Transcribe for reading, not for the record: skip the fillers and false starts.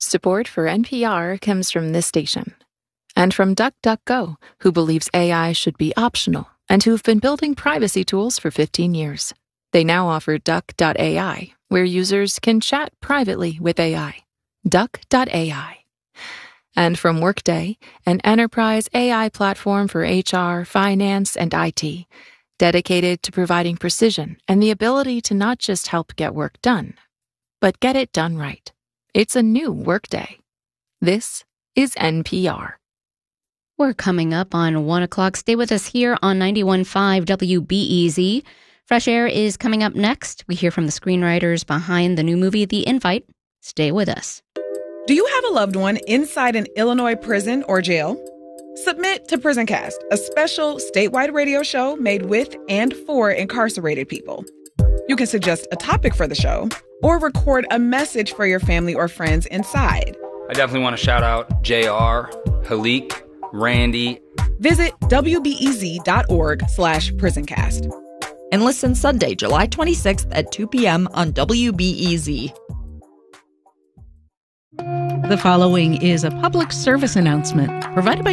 Support for NPR comes from this station. And from DuckDuckGo, who believes AI should be optional and who've been building privacy tools for 15 years. They now offer Duck.ai, where users can chat privately with AI. Duck.ai. And from Workday, an enterprise AI platform for HR, finance, and IT, dedicated to providing precision and the ability to not just help get work done, but get it done right. It's a new Workday. This is NPR. We're coming up on 1 o'clock. Stay with us here on 91.5 WBEZ. Fresh Air is coming up next. We hear from the screenwriters behind the new movie, The Invite. Stay with us. Do you have a loved one inside an Illinois prison or jail? Submit to PrisonCast, a special statewide radio show made with and for incarcerated people. You can suggest a topic for the show or record a message for your family or friends inside. I definitely want to shout out JR, Halik, Randy. Visit wbez.org/prisoncast. And listen Sunday, July 26th at 2 p.m. on WBEZ. The following is a public service announcement provided by